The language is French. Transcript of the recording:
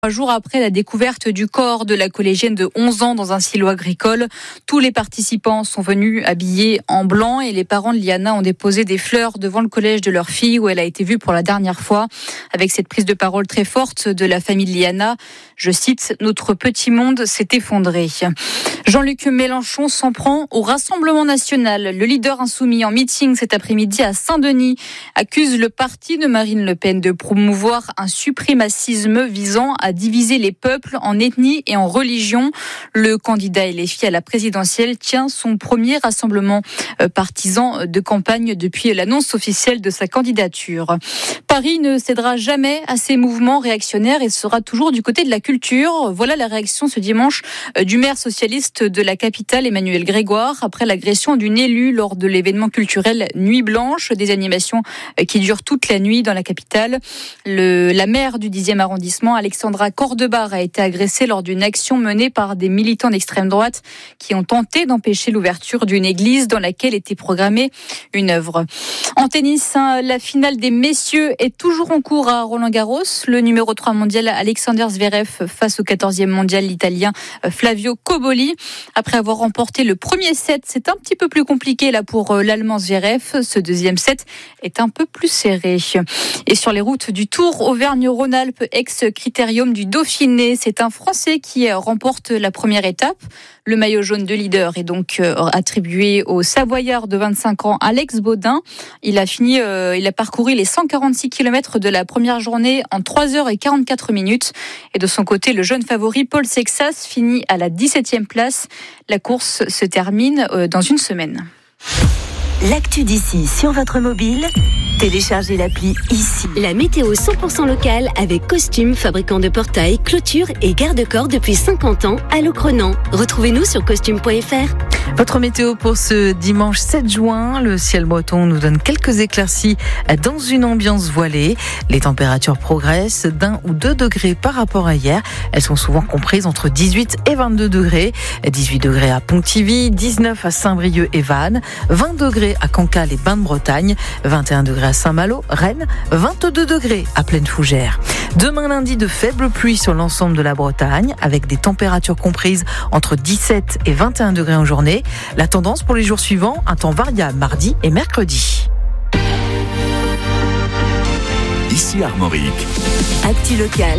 3 jours après la découverte du corps de la collégienne de 11 ans dans un silo agricole, tous les participants sont venus habillés en blanc et les parents de Liana ont déposé des fleurs devant le collège de leur fille où elle a été vue pour la dernière fois. Avec cette prise de parole très forte de la famille de Liana, je cite, « Notre petit monde s'est effondré ». Jean-Luc Mélenchon s'en prend au Rassemblement national. Le leader insoumis en meeting cet après-midi à Saint-Denis accuse le parti de Marine Le Pen de promouvoir un suprémacisme visant à diviser les peuples en ethnie et en religion. Le candidat LFI à la présidentielle tient son premier rassemblement partisan de campagne depuis l'annonce officielle de sa candidature. Paris ne cédera jamais à ces mouvements réactionnaires et sera toujours du côté de la culture. Voilà la réaction ce dimanche du maire socialiste de la capitale, Emmanuel Grégoire, après l'agression d'une élue lors de l'événement culturel Nuit Blanche, des animations qui durent toute la nuit dans la capitale. La maire du 10e arrondissement, Alexandra Cordebar, a été agressée lors d'une action menée par des militants d'extrême droite qui ont tenté d'empêcher l'ouverture d'une église dans laquelle était programmée une œuvre. En tennis, la finale des messieurs est toujours en cours à Roland-Garros. Le numéro 3 mondial Alexander Zverev face au 14e mondial l'italien Flavio Cobolli. Après avoir remporté le premier set, c'est un petit peu plus compliqué là pour l'allemand Zverev. Ce deuxième set est un peu plus serré. Et sur les routes du Tour Auvergne-Rhône-Alpes, ex-critérium du Dauphiné, c'est un Français qui remporte la première étape. Le maillot jaune de leader est donc attribué au Savoyard de 25 ans Alex Baudin. Il a parcouru les 146 km de la première journée en 3h44 minutes. Et de son côté, le jeune favori Paul Sexas finit à la 17e place. La course se termine dans une semaine. L'actu d'ici sur votre mobile, téléchargez l'appli ici. La météo 100% locale avec Costume, fabricant de portails, clôtures et garde-corps depuis 50 ans à Locronan. Retrouvez-nous sur costume.fr. Votre météo pour ce dimanche 7 juin, le ciel breton nous donne quelques éclaircies dans une ambiance voilée. Les températures progressent d'1 ou 2 degrés par rapport à hier. Elles sont souvent comprises entre 18 et 22 degrés. 18 degrés à Pontivy, 19 à Saint-Brieuc et Vannes, 20 degrés à Cancale et Bain-de-Bretagne, 21 degrés à Saint-Malo, Rennes, 22 degrés à Plaine-Fougère. Demain lundi, de faibles pluies sur l'ensemble de la Bretagne, avec des températures comprises entre 17 et 21 degrés en journée. La tendance pour les jours suivants, un temps variable mardi et mercredi. Ici Armorique. Actu locale